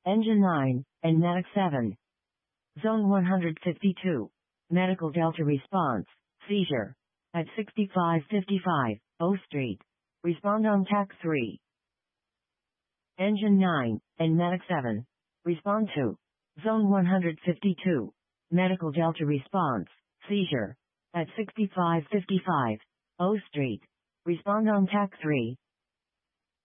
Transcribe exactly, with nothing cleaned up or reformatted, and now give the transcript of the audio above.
Engine nine, and Medic seven. Zone one hundred fifty-two. Medical Delta response, seizure. At sixty-five fifty-five, O Street. Respond on T A C three. Engine nine, and Medic seven. Respond to. Zone one hundred fifty-two. Medical Delta response, seizure. At sixty-five fifty-five, O Street. Respond on T A C three.